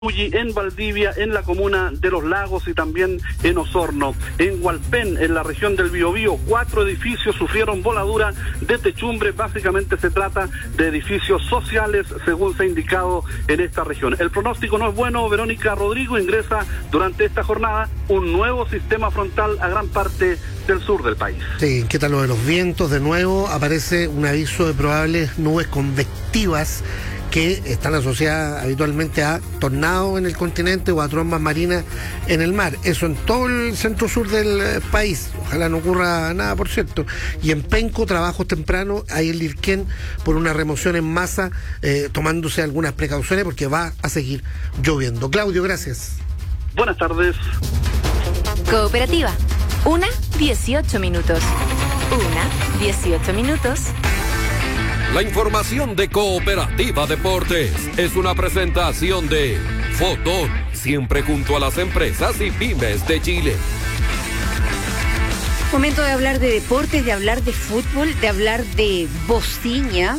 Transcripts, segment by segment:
en Valdivia, en la comuna de Los Lagos y también en Osorno. En Hualpén, en la región del Biobío, 4 edificios sufrieron voladura de techumbre. Básicamente se trata de edificios sociales, según se ha indicado en esta región. El pronóstico no es bueno. Verónica Rodrigo. Ingresa durante esta jornada un nuevo sistema frontal a gran parte del sur del país. Sí, ¿qué tal lo de los vientos? De nuevo aparece un aviso de probables nubes convectivas que están asociadas habitualmente a tornados en el continente o a trombas marinas en el mar. Eso en todo el centro-sur del país. Ojalá no ocurra nada, por cierto. Y en Penco, trabajos tempranos, hay el Lirquén por una remoción en masa, tomándose algunas precauciones porque va a seguir lloviendo. Claudio, gracias. Buenas tardes. Cooperativa. 1:18 minutos. 1:18 minutos. La información de Cooperativa Deportes es una presentación de Fotón, siempre junto a las empresas y pymes de Chile. Momento de hablar de deportes, de hablar de fútbol, de hablar de Bociña,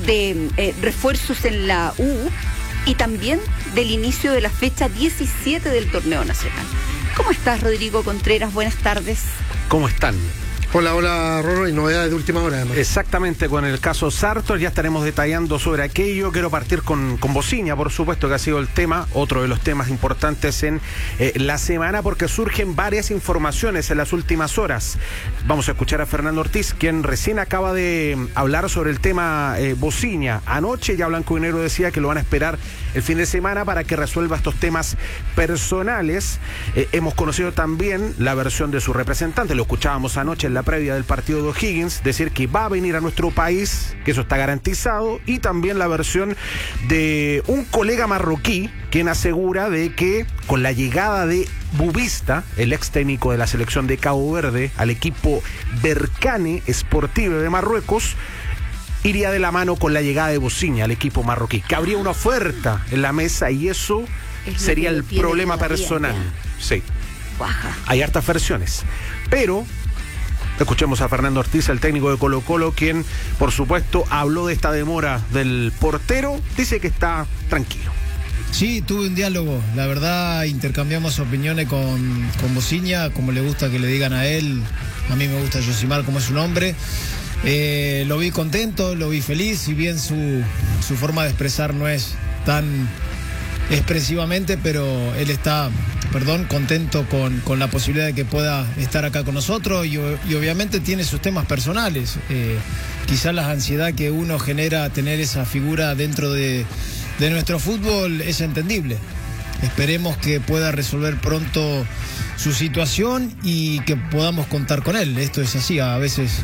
de refuerzos en la U y también del inicio de la fecha 17 del torneo nacional. ¿Cómo estás, Rodrigo Contreras? Buenas tardes. ¿Cómo están? Hola, Rorro, y novedades de última hora, además. Exactamente, con el caso Sartor ya estaremos detallando sobre aquello. Quiero partir con Bociña, por supuesto, que ha sido el tema, otro de los temas importantes en la semana, porque surgen varias informaciones en las últimas horas. Vamos a escuchar a Fernando Ortiz, quien recién acaba de hablar sobre el tema Bociña. Anoche ya Blanco y Negro decía que lo van a esperar el fin de semana para que resuelva estos temas personales. Hemos conocido también la versión de su representante, lo escuchábamos anoche en la previa del partido de O'Higgins, decir que va a venir a nuestro país, que eso está garantizado, y también la versión de un colega marroquí, quien asegura de que con la llegada de Bubista, el ex técnico de la selección de Cabo Verde, al equipo Berkane Sportive de Marruecos, iría de la mano con la llegada de Bociña al equipo marroquí, que habría una oferta en la mesa y eso sería el problema personal. Sí. Guaja. Hay hartas versiones, pero escuchemos a Fernando Ortiz, el técnico de Colo-Colo, quien, por supuesto, habló de esta demora del portero. Dice que está tranquilo. Sí, tuve un diálogo. La verdad, intercambiamos opiniones con Bociña, como le gusta que le digan a él. A mí me gusta Yosimar, como es su nombre. Lo vi contento, lo vi feliz. Si bien su forma de expresar no es tan expresivamente, pero él está contento con la posibilidad de que pueda estar acá con nosotros y obviamente tiene sus temas personales. Quizás la ansiedad que uno genera tener esa figura dentro de nuestro fútbol es entendible. Esperemos que pueda resolver pronto su situación y que podamos contar con él. Esto es así, a veces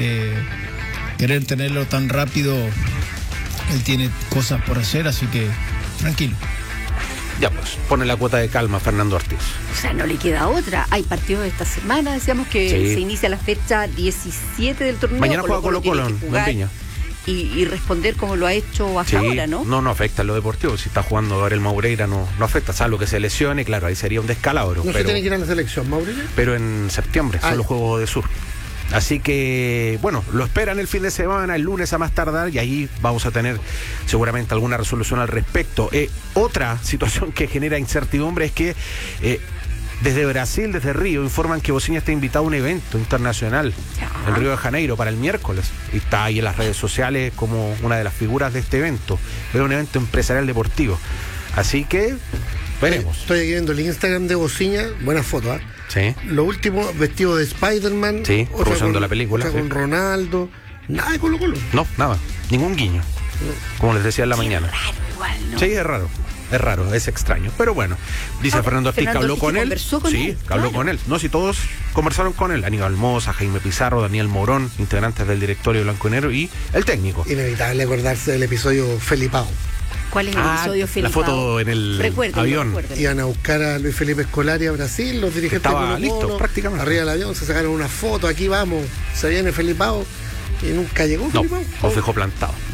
querer tenerlo tan rápido, él tiene cosas por hacer, así que tranquilo. Ya pues, pone la cuota de calma Fernando Ortiz. O sea, no le queda otra. Hay partidos esta semana, decíamos que sí. Se inicia la fecha 17 del torneo. Mañana juega Colo-Colo en Piña. Y responder como lo ha hecho hasta ahora, ¿no? No afecta en lo deportivo. Si está jugando Gabriel Maureira no afecta, salvo que se lesione, claro, ahí sería un descalabro. ¿No se tiene que ir a la selección, Maureira? Pero en septiembre, son los Juegos de Sur. Así que, bueno, lo esperan el fin de semana, el lunes a más tardar, y ahí vamos a tener seguramente alguna resolución al respecto. Otra situación que genera incertidumbre es que desde Brasil, desde Río, informan que Bociña está invitado a un evento internacional en Río de Janeiro para el miércoles. Y está ahí en las redes sociales como una de las figuras de este evento. Es un evento empresarial deportivo. Así que veremos. Estoy aquí viendo el Instagram de Bociña, buena foto, ¿eh? Sí. Lo último, vestido de Spider-Man. Sí, usando la película. Con Ronaldo. Nada de Colo-Colo. No, nada. Ningún guiño. Como les decía en la mañana. Raro igual, ¿no? Sí, es raro, es extraño. Pero bueno, dice Fernando Ortiz que habló con él. Sí, que habló con él. No, si todos conversaron con él. Aníbal Mosa, Jaime Pizarro, Daniel Morón, integrantes del directorio de Blanco y Negro y el técnico. Inevitable acordarse del episodio Felipao. ¿Cuál es el episodio, Felipe? La foto en el avión. Iban a buscar a Luis Felipe Scolari a Brasil, los dirigentes estaba listo, prácticamente. Arriba del avión, se sacaron una foto, aquí vamos, se viene Felipao, y nunca llegó Felipao. No, los dejó plantado.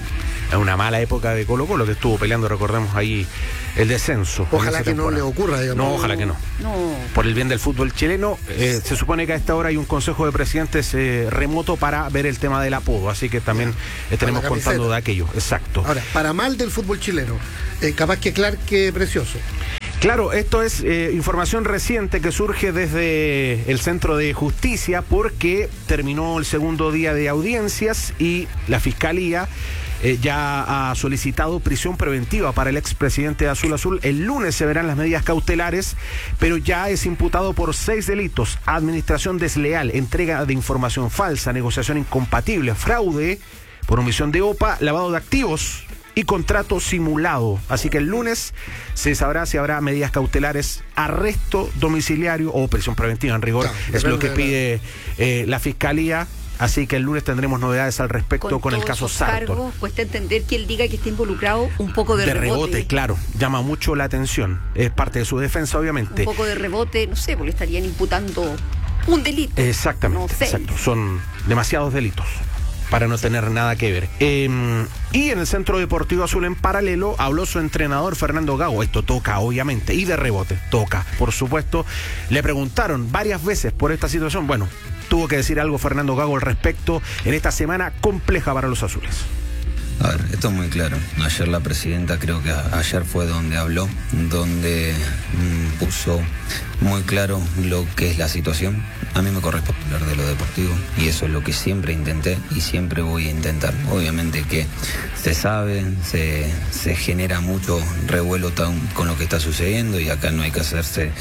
una mala época de Colo-Colo, que estuvo peleando, recordemos ahí, el descenso. Ojalá que no le ocurra, digamos. No, ojalá que no. Por el bien del fútbol chileno, se supone que a esta hora hay un consejo de presidentes remoto para ver el tema del apodo, así que también estaremos contando de aquello. Exacto. Ahora, para mal del fútbol chileno, capaz que Clark Precioso. Claro, esto es información reciente que surge desde el Centro de Justicia, porque terminó el segundo día de audiencias y la Fiscalía ya ha solicitado prisión preventiva para el expresidente de Azul Azul. El lunes se verán las medidas cautelares, pero ya es imputado por 6 delitos: administración desleal, entrega de información falsa, negociación incompatible, fraude por omisión de OPA, lavado de activos y contrato simulado. Así que el lunes se sabrá si habrá medidas cautelares, arresto domiciliario o prisión preventiva en rigor. Claro, es lo que pide la Fiscalía. Así que el lunes tendremos novedades al respecto con el caso Sartor. Cuesta entender que él diga que está involucrado un poco de rebote. Claro, llama mucho la atención. Es parte de su defensa, obviamente. Un poco de rebote, no sé, porque le estarían imputando un delito. Exactamente, no sé. Exacto. Son demasiados delitos para no tener nada que ver. Y en el Centro Deportivo Azul, en paralelo, habló su entrenador Fernando Gago. Esto toca, obviamente, y de rebote, toca, por supuesto. Le preguntaron varias veces por esta situación. Bueno, tuvo que decir algo Fernando Gago al respecto en esta semana compleja para los azules. A ver, esto es muy claro. Ayer la presidenta, creo que ayer fue donde habló, donde puso muy claro lo que es la situación. A mí me corresponde hablar de lo deportivo y eso es lo que siempre intenté y siempre voy a intentar. Obviamente que se sabe, se genera mucho revuelo con lo que está sucediendo y acá no hay que hacerse,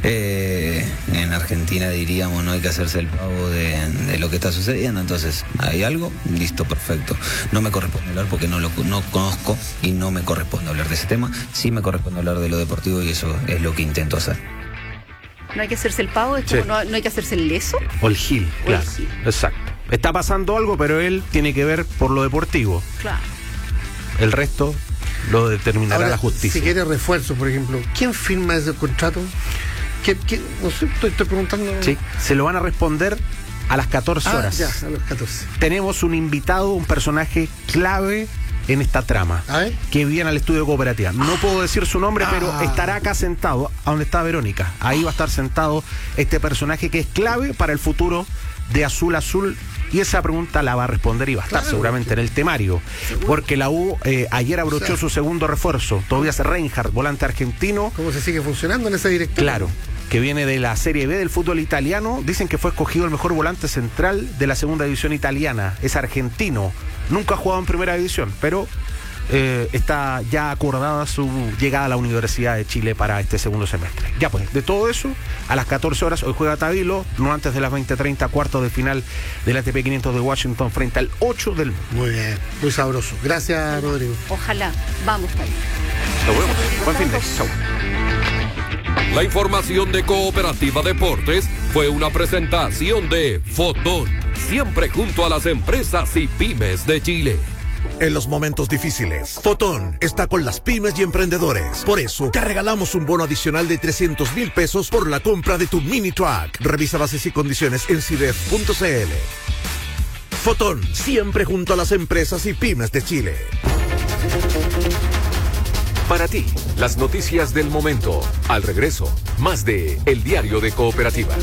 en Argentina diríamos, no hay que hacerse el pavo de lo que está sucediendo. Entonces, hay algo, listo, perfecto. No me corresponde hablar porque no conozco y no me corresponde hablar de ese tema. Sí me corresponde hablar de lo deportivo y eso es lo que intento hacer. No hay que hacerse el pavo, es como no hay que hacerse el leso. O el gil, claro. Exacto. Está pasando algo, pero él tiene que ver por lo deportivo. Claro. El resto lo determinará la justicia. Si quiere refuerzo, por ejemplo, ¿quién firma ese contrato? No sé, estoy preguntando. Sí, se lo van a responder a las 14 horas. Ya, a las 14. Tenemos un invitado, un personaje clave en esta trama, que viene al estudio Cooperativa. No puedo decir su nombre, pero estará acá sentado, a donde está Verónica. Ahí va a estar sentado este personaje que es clave para el futuro de Azul Azul. Y esa pregunta la va a responder y va a estar seguramente en el temario. Porque la U ayer abrochó su segundo refuerzo, Tobias Reinhardt, volante argentino. ¿Cómo se sigue funcionando en ese directorio? Claro, que viene de la Serie B del fútbol italiano. Dicen que fue escogido el mejor volante central de la segunda división italiana. Es argentino. Nunca ha jugado en primera división, pero está ya acordada su llegada a la Universidad de Chile para este segundo semestre. Ya pues, de todo eso, a las 14 horas hoy juega Tabilo, no antes de las 20:30, cuarto de final del ATP 500 de Washington frente al 8 del mundo. Muy bien, muy sabroso. Gracias, Rodrigo. Ojalá, vamos Tabilo. Nos vemos. Buen fin de chau. La información de Cooperativa Deportes fue una presentación de Fotón, siempre junto a las empresas y pymes de Chile. En los momentos difíciles, Fotón está con las pymes y emprendedores. Por eso, te regalamos un bono adicional de 300,000 pesos por la compra de tu mini truck. Revisa bases y condiciones en cidef.cl. Fotón, siempre junto a las empresas y pymes de Chile. Para ti, las noticias del momento. Al regreso, más de El Diario de Cooperativa.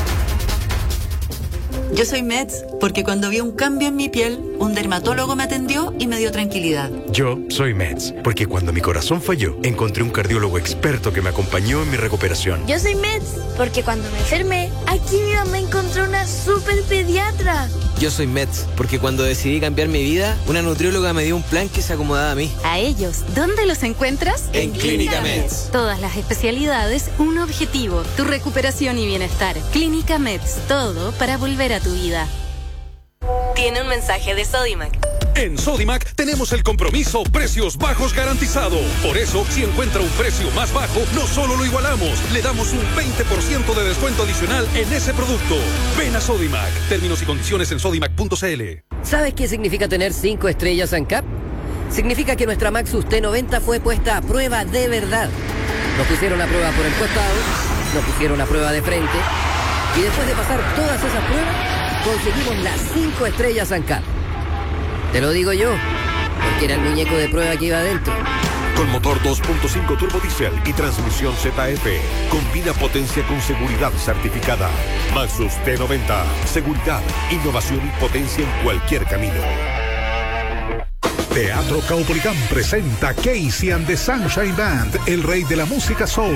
Yo soy Meds porque cuando vi un cambio en mi piel, un dermatólogo me atendió y me dio tranquilidad. Yo soy Meds porque cuando mi corazón falló, encontré un cardiólogo experto que me acompañó en mi recuperación. Yo soy Meds porque cuando me enfermé, aquí mi mamá encontró una super pediatra. Yo soy Meds porque cuando decidí cambiar mi vida, una nutrióloga me dio un plan que se acomodaba a mí. A ellos, ¿dónde los encuentras? En Clínica Meds. Todas las especialidades, un objetivo, tu recuperación y bienestar. Clínica Meds, todo para volver a tu vida. Tiene un mensaje de Sodimac. En Sodimac tenemos el compromiso precios bajos garantizado. Por eso, si encuentra un precio más bajo, no solo lo igualamos, le damos un 20% de descuento adicional en ese producto. Ven a Sodimac. Términos y condiciones en sodimac.cl. ¿Sabes qué significa tener 5 estrellas ANCAP? Significa que nuestra Maxus T90 fue puesta a prueba de verdad. Nos pusieron a prueba por el costado, nos pusieron a prueba de frente y después de pasar todas esas pruebas, conseguimos las 5 estrellas ANCAP. Te lo digo yo, porque era el muñeco de prueba que iba adentro. Con motor 2.5 turbo diesel y transmisión ZF. Combina potencia con seguridad certificada. Maxus T90. Seguridad, innovación y potencia en cualquier camino. Teatro Caupolicán presenta Casey and the Sunshine Band, el rey de la música soul.